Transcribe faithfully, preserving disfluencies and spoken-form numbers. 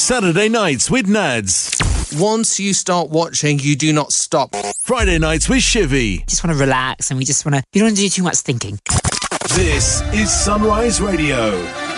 Saturday nights with Nads. Once you start watching, you do not stop. Friday nights with Shivy. Just want to relax and we just want to, you don't want to do too much thinking. This is Sunrise Radio.